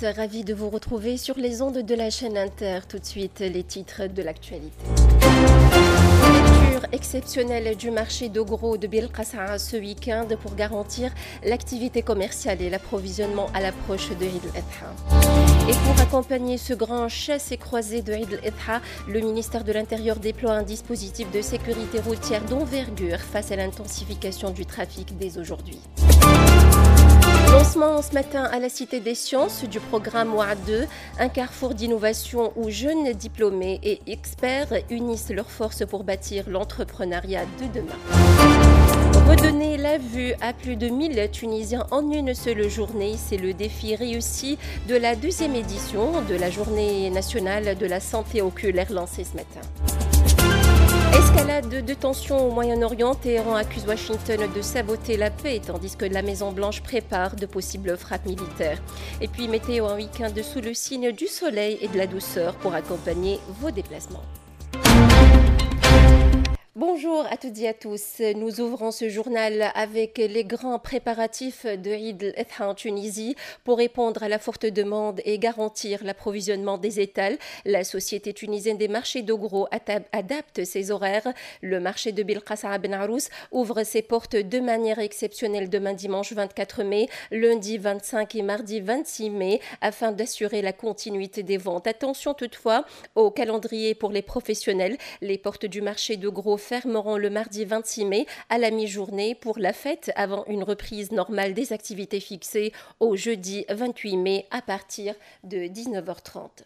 ravi de vous retrouver sur les ondes de la chaîne Inter. Tout de suite, les titres de l'actualité. Lecture exceptionnelle du marché de gros de Bilqasaa ce week-end pour garantir l'activité commerciale et l'approvisionnement à l'approche de Eid al-Adha. Et pour accompagner ce grand chassé-croisé de Eid al-Adha, le ministère de l'Intérieur déploie un dispositif de sécurité routière d'envergure face à l'intensification du trafic dès aujourd'hui. Lancement ce matin à la Cité des Sciences du programme WAD 2, un carrefour d'innovation où jeunes diplômés et experts unissent leurs forces pour bâtir l'entrepreneuriat de demain. Redonner la vue à plus de 1000 Tunisiens en une seule journée, c'est le défi réussi de la deuxième édition de la Journée nationale de la santé oculaire lancée ce matin. Escalade de tensions au Moyen-Orient, Téhéran accuse Washington de saboter la paix, tandis que la Maison-Blanche prépare de possibles frappes militaires. Et puis météo un week-end sous le signe du soleil et de la douceur pour accompagner vos déplacements. Bonjour à toutes et à tous. Nous ouvrons ce journal avec les grands préparatifs de Eid al-Adha en Tunisie pour répondre à la forte demande et garantir l'approvisionnement des étals. La Société tunisienne des marchés de gros adapte ses horaires. Le marché de Bilqasaa Ben Arous ouvre ses portes de manière exceptionnelle demain dimanche 24 mai, lundi 25 et mardi 26 mai afin d'assurer la continuité des ventes. Attention toutefois au calendrier pour les professionnels. Les portes du marché de gros fermeront le mardi 26 mai à la mi-journée pour la fête avant une reprise normale des activités fixées au jeudi 28 mai à partir de 19h30.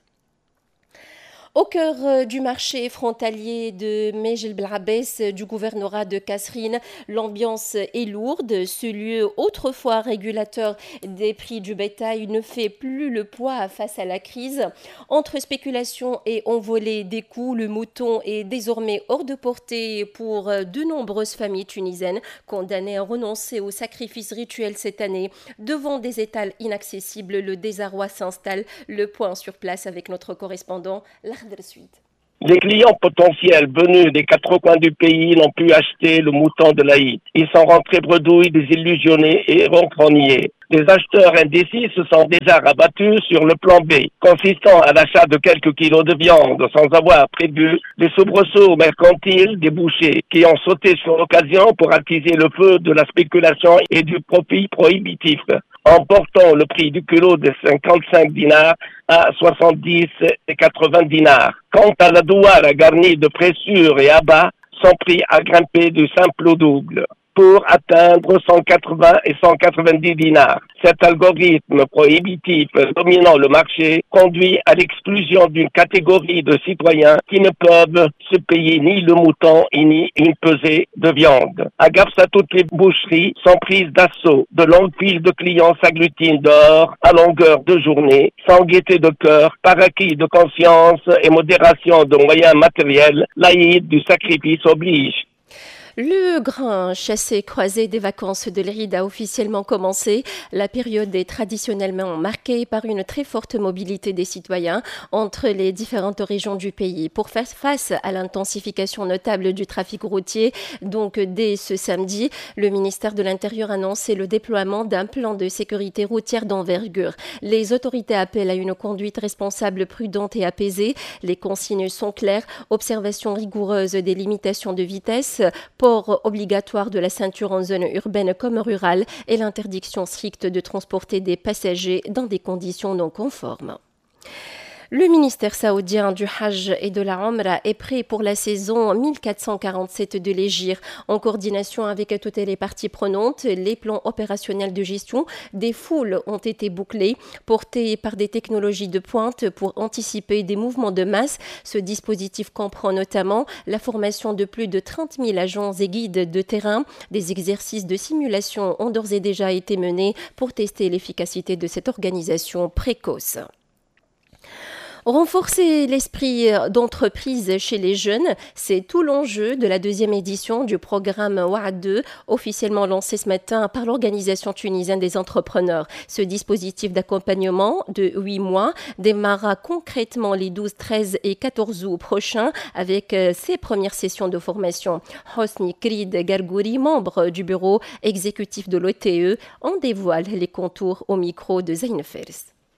Au cœur du marché frontalier de Mejel Blabès du gouvernorat de Kasserine, l'ambiance est lourde. Ce lieu, autrefois régulateur des prix du bétail, ne fait plus le poids face à la crise. Entre spéculation et envolée des coûts, le mouton est désormais hors de portée pour de nombreuses familles tunisiennes condamnées à renoncer au sacrifice rituel cette année. Devant des étals inaccessibles, le désarroi s'installe. Le point sur place avec notre correspondant, Les clients potentiels venus des quatre coins du pays n'ont pu acheter le mouton de l'Aïd. Ils sont rentrés bredouilles, désillusionnés et renfrognés. Les acheteurs indécis se sont déjà rabattus sur le plan B, consistant à l'achat de quelques kilos de viande sans avoir prévu les soubresauts mercantiles des bouchers qui ont sauté sur l'occasion pour attiser le feu de la spéculation et du profit prohibitif, en portant le prix du kilo de 55 dinars à 70 et 80 dinars. Quant à la douane garnie de pressure et abats, son prix a grimpé du simple au double, pour atteindre 180 et 190 dinars. Cet algorithme prohibitif dominant le marché conduit à l'exclusion d'une catégorie de citoyens qui ne peuvent se payer ni le mouton ni une pesée de viande. À Gafsa, toutes les boucheries sont prises d'assaut. De longues files de clients s'agglutinent dehors à longueur de journée, sans gaieté de cœur, par acquis de conscience et modération de moyens matériels. L'Aïd du sacrifice oblige. Le grand chassé-croisé des vacances de l'Eid a officiellement commencé. La période est traditionnellement marquée par une très forte mobilité des citoyens entre les différentes régions du pays. Pour faire face à l'intensification notable du trafic routier, donc dès ce samedi, le ministère de l'Intérieur a annoncé le déploiement d'un plan de sécurité routière d'envergure. Les autorités appellent à une conduite responsable, prudente et apaisée. Les consignes sont claires, observation rigoureuse des limitations de vitesse, port obligatoire de la ceinture en zone urbaine comme rurale et l'interdiction stricte de transporter des passagers dans des conditions non conformes. Le ministère saoudien du Hajj et de la Omra est prêt pour la saison 1447 de l'Hégire. En coordination avec toutes les parties prenantes, les plans opérationnels de gestion des foules ont été bouclés, portés par des technologies de pointe pour anticiper des mouvements de masse. Ce dispositif comprend notamment la formation de plus de 30 000 agents et guides de terrain. Des exercices de simulation ont d'ores et déjà été menés pour tester l'efficacité de cette organisation précoce. Renforcer l'esprit d'entreprise chez les jeunes, c'est tout l'enjeu de la deuxième édition du programme WAD 2, officiellement lancé ce matin par l'Organisation tunisienne des entrepreneurs. Ce dispositif d'accompagnement de 8 mois démarrera concrètement les 12, 13 et 14 août prochains avec ses premières sessions de formation. Hosni Krid Gargouri, membre du bureau exécutif de l'OTE, en dévoile les contours au micro de Zain Fers.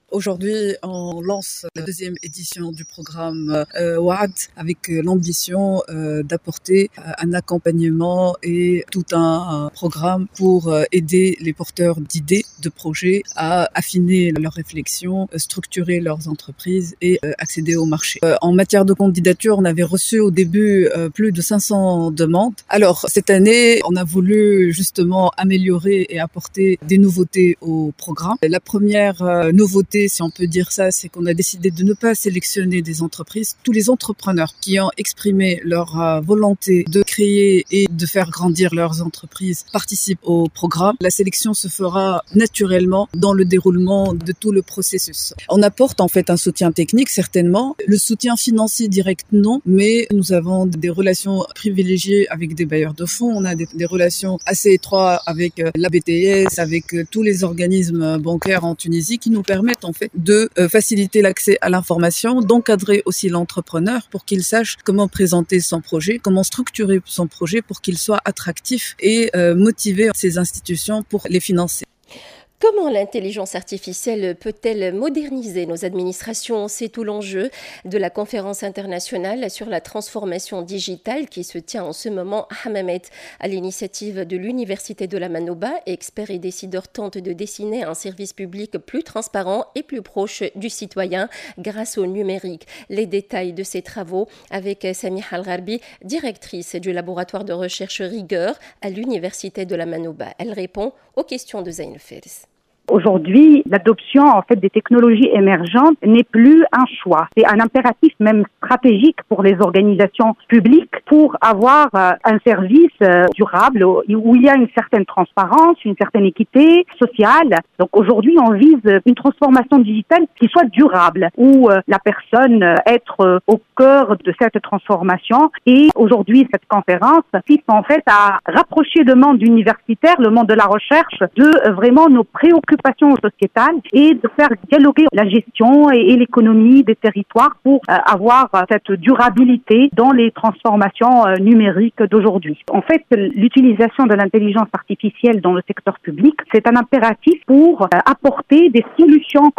Aujourd'hui, on lance la deuxième édition du programme WAD avec l'ambition d'apporter un accompagnement et tout un programme pour aider les porteurs d'idées, de projets à affiner leurs réflexions, structurer leurs entreprises et accéder au marché. En matière de candidature, on avait reçu au début plus de 500 demandes. Alors, cette année, on a voulu justement améliorer et apporter des nouveautés au programme. La première nouveauté, si on peut dire ça, c'est qu'on a décidé de ne pas sélectionner des entreprises. Tous les entrepreneurs qui ont exprimé leur volonté de créer et de faire grandir leurs entreprises participent au programme. La sélection se fera naturellement dans le déroulement de tout le processus. On apporte en fait un soutien technique, certainement. Le soutien financier direct, non, mais nous avons des relations privilégiées avec des bailleurs de fonds. On a des relations assez étroites avec la BTS, avec tous les organismes bancaires en Tunisie qui nous permettent en fait de faciliter l'accès à l'information, d'encadrer aussi l'entrepreneur pour qu'il sache comment présenter son projet, comment structurer son projet pour qu'il soit attractif et motiver ces institutions pour les financer. Comment l'intelligence artificielle peut-elle moderniser nos administrations? C'est tout l'enjeu de la conférence internationale sur la transformation digitale qui se tient en ce moment à Hammamet. À l'initiative de l'Université de la Manouba, experts et décideurs tentent de dessiner un service public plus transparent et plus proche du citoyen grâce au numérique. Les détails de ces travaux avec Samiha Al-Gharbi, directrice du laboratoire de recherche Rigueur à l'Université de la Manouba. Elle répond aux questions de Zain Fers. Aujourd'hui, l'adoption en fait des technologies émergentes n'est plus un choix. C'est un impératif même stratégique pour les organisations publiques pour avoir un service durable où il y a une certaine transparence, une certaine équité sociale. Donc aujourd'hui, on vise une transformation digitale qui soit durable, où la personne être au cœur de cette transformation. Et aujourd'hui, cette conférence vise en fait à rapprocher le monde universitaire, le monde de la recherche, de vraiment nos préoccupations sociétales et de faire dialoguer la gestion et l'économie des territoires pour avoir cette durabilité dans les transformations numériques d'aujourd'hui. En fait, l'utilisation de l'intelligence artificielle dans le secteur public, c'est un impératif pour apporter des solutions